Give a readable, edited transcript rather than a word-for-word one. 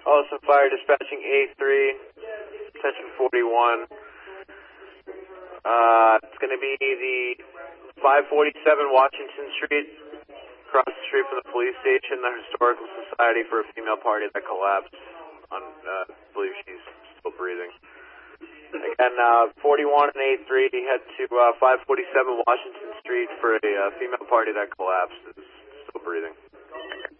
Also fire dispatching A3, attention 41. It's going to be the 547 Washington Street, across the street from the police station, the Historical Society for a female party that collapsed. I believe she's still breathing. Again, 41 and A3 head to 547 Washington Street for a female party that collapsed. Is still breathing.